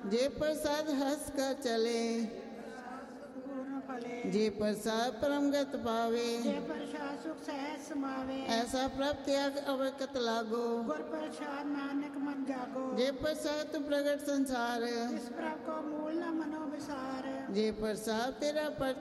जे प्रसाद हंस कर चले, पूर्ण फले। जे प्रसाद परमगत पावे, जे प्रसाद सुख सहज समावे। ऐसा प्रभ त्याग अवकत लागो, गुर प्रसाद नानक मन जागो। जे प्रसाद तू प्रगट संसार, इस प्रभ को मूल न मनो विसार। जे प्रसाद तेरा पर